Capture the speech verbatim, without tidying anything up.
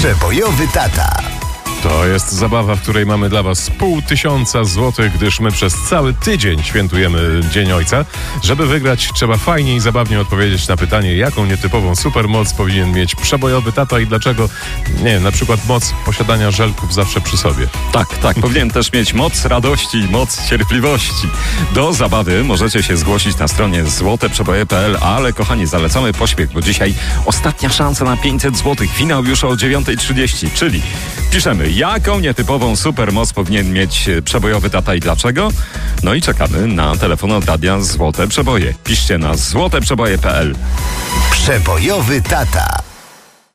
Przebojowy tata. To jest zabawa, w której mamy dla was pół tysiąca złotych, gdyż my przez cały tydzień świętujemy Dzień Ojca. Żeby wygrać, trzeba fajnie i zabawnie odpowiedzieć na pytanie, jaką nietypową supermoc powinien mieć przebojowy tata i dlaczego, nie wiem, na przykład moc posiadania żelków zawsze przy sobie. Tak, tak, powinien też mieć moc radości i moc cierpliwości. Do zabawy możecie się zgłosić na stronie złote przeboje kropka p l, ale kochani, zalecamy pośpiech, bo dzisiaj ostatnia szansa na pięćset złotych. Finał już o dziewiąta trzydzieści, czyli piszemy, jaką nietypową supermoc powinien mieć przebojowy tata i dlaczego? No i czekamy na telefon od radia Złote Przeboje. Piszcie na złote przeboje kropka p l. Przebojowy tata.